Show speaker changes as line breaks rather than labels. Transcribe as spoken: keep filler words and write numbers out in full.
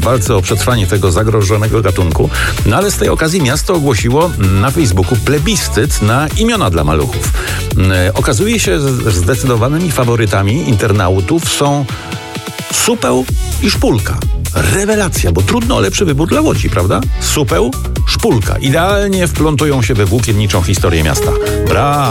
walce o przetrwanie tego zagrożonego gatunku. No ale z tej okazji miasto ogłosiło na Facebooku plebiscyt na imiona dla maluchów. Okazuje się, że zdecydowanymi faworytami internautów są Supeł i Szpulka. Rewelacja, bo trudno o lepszy wybór dla Łodzi, prawda? Supeł, Szpulka. Idealnie wplątują się we włókienniczą historię miasta. Brawo!